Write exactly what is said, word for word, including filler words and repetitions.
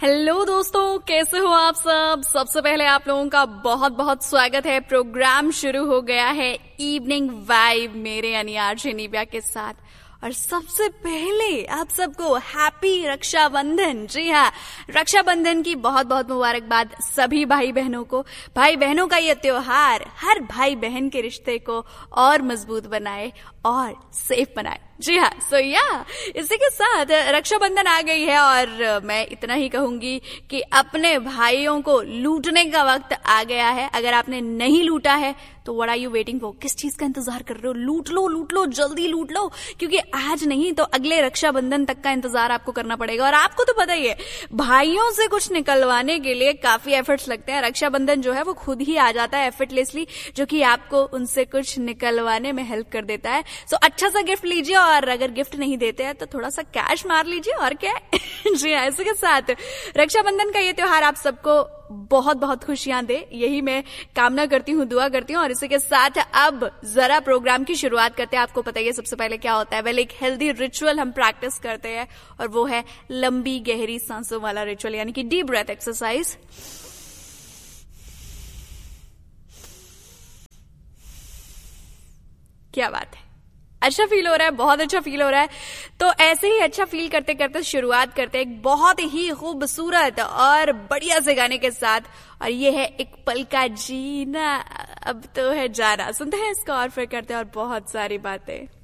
Hello दोस्तों, कैसे हो आप सब। सबसे पहले आप लोगों का बहुत बहुत स्वागत है। प्रोग्राम शुरू हो गया है इवनिंग वाइब मेरे यानी आरजे निव्या के साथ। और सबसे पहले आप सबको हैप्पी रक्षाबंधन। जी हाँ, रक्षाबंधन की बहुत बहुत मुबारकबाद सभी भाई बहनों को। भाई बहनों का ये त्योहार हर भाई बहन के रिश्ते को और मजबूत बनाए और सेफ बनाए। जी हाँ, सो या इसी के साथ रक्षाबंधन आ गई है और मैं इतना ही कहूंगी कि अपने भाइयों को लूटने का वक्त आ गया है। अगर आपने नहीं लूटा है तो what are you waiting for? किस चीज का इंतजार कर रहे हो? लूट लो, लूट लो, जल्दी लूट लो, क्योंकि आज नहीं तो अगले रक्षाबंधन तक का इंतजार आपको करना पड़ेगा। और आपको तो पता ही है, भाइयों से कुछ निकलवाने के लिए काफी एफर्ट्स लगते हैं। रक्षाबंधन जो है वो खुद ही आ जाता है एफर्टलेसली, जो कि आपको उनसे कुछ निकलवाने में हेल्प कर देता है। सो अच्छा सा गिफ्ट लीजिए, और अगर गिफ्ट नहीं देते हैं तो थोड़ा सा कैश मार लीजिए, और क्या है। जी हाँ, इसी के साथ रक्षाबंधन का ये त्योहार आप सबको बहुत बहुत खुशियां दे, यही मैं कामना करती हूँ, दुआ करती हूँ। और इसी के साथ अब जरा प्रोग्राम की शुरुआत करते हैं। आपको पता ही है सबसे पहले क्या होता है। वेल, एक हेल्दी रिचुअल हम प्रैक्टिस करते हैं और वो है लंबी गहरी सांसों वाला रिचुअल, यानी कि डीप ब्रेथ एक्सरसाइज। क्या बात है, अच्छा फील हो रहा है, बहुत अच्छा फील हो रहा है। तो ऐसे ही अच्छा फील करते करते शुरुआत करते हैं एक बहुत ही खूबसूरत और बढ़िया से गाने के साथ, और ये है एक पल का जीना अब तो है जाना। सुनते हैं इसको और फिर करते हैं और बहुत सारी बातें।